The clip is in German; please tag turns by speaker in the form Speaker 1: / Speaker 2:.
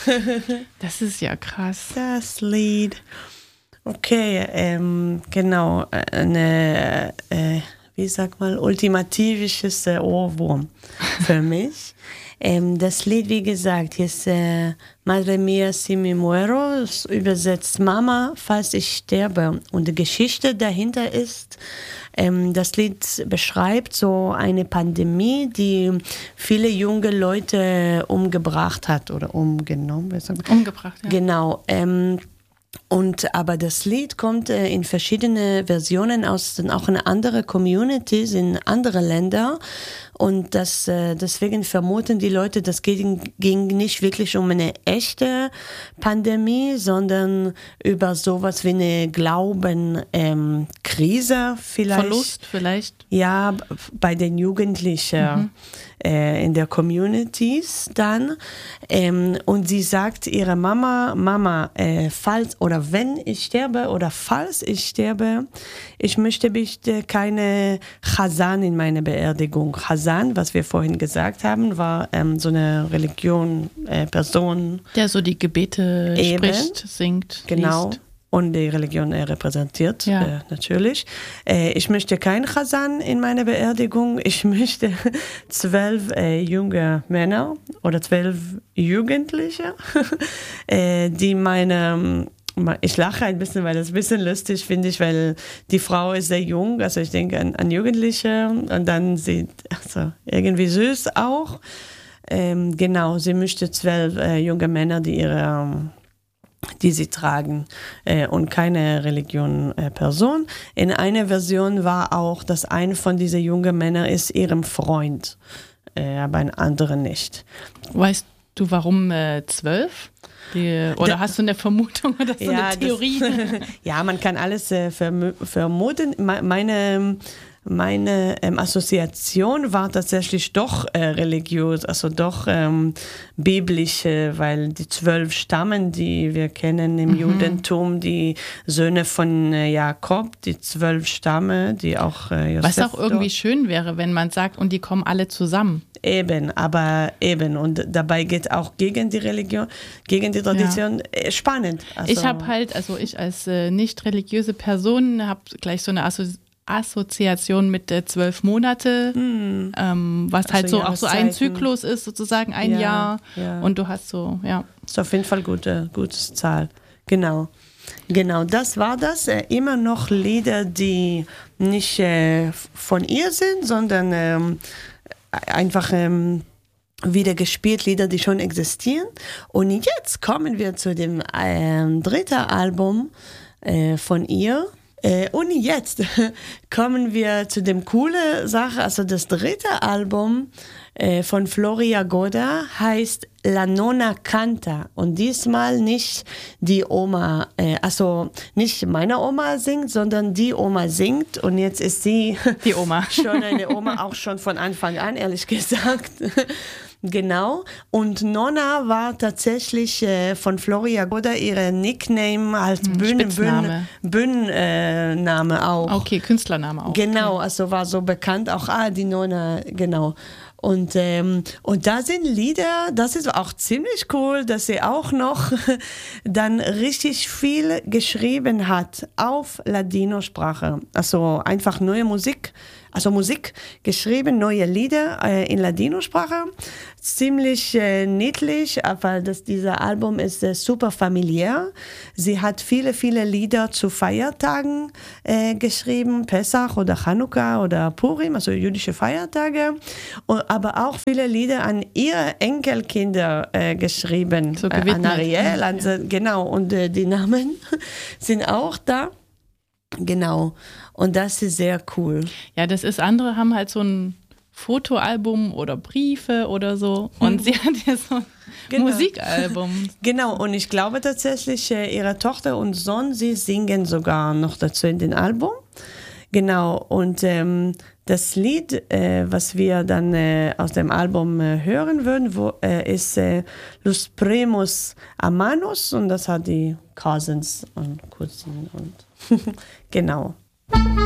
Speaker 1: Das ist ja krass.
Speaker 2: Das Lied. Okay, genau, eine, wie sagt man, ultimativisches Ohrwurm für mich. Das Lied, wie gesagt, ist Madre mia si me muero, übersetzt Mama, falls ich sterbe. Und die Geschichte dahinter ist, das Lied beschreibt so eine Pandemie, die viele junge Leute umgebracht hat oder umgenommen.
Speaker 1: Umgebracht, ja.
Speaker 2: Genau. Aber das Lied kommt in verschiedene Versionen aus, auch in andere Communities, in andere Länder. Und deswegen vermuten die Leute, das ging nicht wirklich um eine echte Pandemie, sondern über sowas wie eine Glaubenkrise vielleicht.
Speaker 1: Verlust vielleicht?
Speaker 2: Ja, bei den Jugendlichen in der Communities dann. Und sie sagt ihrer Mama, falls oder wenn ich sterbe oder falls ich sterbe, ich möchte bitte keine Chazan in meine Beerdigung. Chazan, was wir vorhin gesagt haben, war so eine Person.
Speaker 1: Der so die Gebete spricht, singt,
Speaker 2: genau.
Speaker 1: liest.
Speaker 2: Und die Religion repräsentiert, natürlich. Ich möchte kein Chazan in meiner Beerdigung. Ich möchte 12 junge Männer oder 12 Jugendliche, die ich lache ein bisschen, weil das ein bisschen lustig finde ich, weil die Frau ist sehr jung, also ich denke an Jugendliche und dann sieht irgendwie süß auch. Genau, sie möchte 12 junge Männer, die sie tragen und keine Religion-Person. In einer Version war auch, dass einer von diesen jungen Männern ist ihrem Freund, aber ein anderer nicht.
Speaker 1: Weißt du, warum 12? Oder hast du eine Vermutung oder so eine Theorie?
Speaker 2: Ja, man kann alles vermuten. Meine Assoziation war tatsächlich doch religiös, also doch biblische, weil die 12 Stammen, die wir kennen im Judentum, die Söhne von Jakob, die 12 Stämme, die auch Josef.
Speaker 1: Was auch irgendwie schön wäre, wenn man sagt, und die kommen alle zusammen.
Speaker 2: Eben. Und dabei geht auch gegen die Religion, gegen die Tradition. Ja. Spannend. Also,
Speaker 1: ich als nicht religiöse Person habe gleich so eine Assoziation mit 12 Monate, was also halt so auch so ein Zyklus ist, sozusagen ein Jahr. Ja. Und du hast so, ja.
Speaker 2: Ist auf jeden Fall gutes Zahl. Genau, das war das. Immer noch Lieder, die nicht von ihr sind, sondern einfach wieder gespielt, Lieder, die schon existieren. Und jetzt kommen wir zu dem dritten Album von ihr. Und jetzt kommen wir zu dem coole Sache, also das dritte Album von Floria Goda heißt La Nonna Canta und diesmal nicht die Oma, also nicht meine Oma singt, sondern die Oma singt und jetzt ist sie
Speaker 1: die Oma.
Speaker 2: Schon eine Oma, auch schon von Anfang an, ehrlich gesagt. Genau, und Nonna war tatsächlich von Floria Goda ihre Nickname als Bühnenname auch.
Speaker 1: Okay, Künstlername auch.
Speaker 2: Genau, also war so bekannt auch, die Nonna, genau. Und da sind Lieder, das ist auch ziemlich cool, dass sie auch noch dann richtig viel geschrieben hat auf Ladino-Sprache. Also einfach neue Musik geschrieben, neue Lieder in Ladino-Sprache. Ziemlich niedlich, aber dieser Album ist super familiär. Sie hat viele, viele Lieder zu Feiertagen geschrieben, Pesach oder Chanukka oder Purim, also jüdische Feiertage. Aber auch viele Lieder an ihre Enkelkinder geschrieben,
Speaker 1: so
Speaker 2: an Ariel, genau, und die Namen sind auch da. Genau, und das ist sehr cool.
Speaker 1: Ja, andere haben halt so ein Fotoalbum oder Briefe oder so und sie hat ja so ein Musikalbum.
Speaker 2: Genau, und ich glaube tatsächlich, ihre Tochter und Sohn, sie singen sogar noch dazu in dem Album. Genau, und das Lied, was wir dann aus dem Album hören würden, ist Los Primos Hermanos und das hat die Cousins und Cousinen und genau.